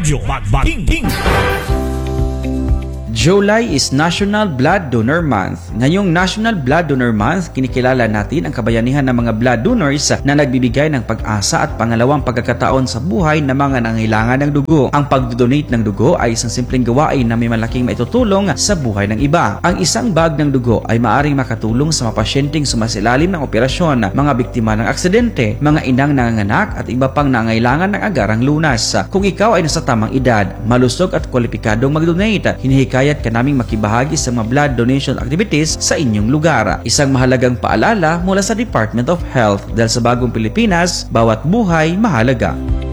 Radyo Magbating. July is National Blood Donor Month. Ngayong National Blood Donor Month, kinikilala natin ang kabayanihan ng mga blood donors na nagbibigay ng pag-asa at pangalawang pagkakataon sa buhay ng mga nangangailangan ng dugo. Ang pagdodonate ng dugo ay isang simpleng gawain na may malaking maitutulong sa buhay ng iba. Ang isang bag ng dugo ay maaaring makatulong sa mga pasyenteng sumasilalim ng operasyon, mga biktima ng aksidente, mga inang nanganganak at iba pang nangangailangan ng agarang lunas. Kung ikaw ay nasa tamang edad, malusog at kwalipikadong mag-donate, hinihikayat ka naming makibahagi sa mga blood donation activities sa inyong lugar. Isang mahalagang paalala mula sa Department of Health dahil sa bagong Pilipinas, bawat buhay mahalaga.